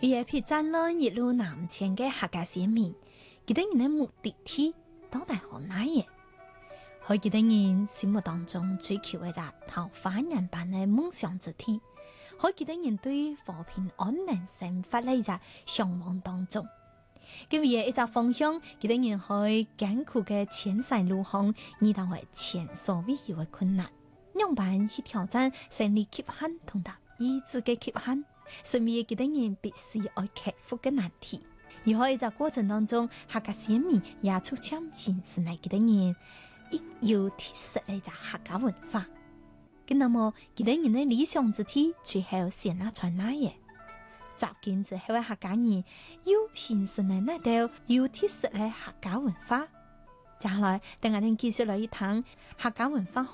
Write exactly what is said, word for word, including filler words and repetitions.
為一批戰亂一路南遷嘅客家先民，佢哋人嘅目的地到底係哪嘢？喺佢哋人心目當中追求嘅就係桃花源般嘅夢想之地，喺佢哋人對和平安寧生活嘅一個向往當中。佢為一個方向，佢哋人喺艱苦嘅前山路上遇到為前所未有嘅困難，樣板去挑戰生理極限同埋意志嘅極限，成為佢哋人必須要克服嘅難題。而喺一個過程當中，客家先民也逐漸形成嚟佢哋人一有特色嘅一個客家文化。咁那麼佢哋人嘅理想之地最後先拿出哪嘢？集建之後嘅客家人又形成了那道有特色嘅客家文化。接下來等我哋繼續來一趟客家文化。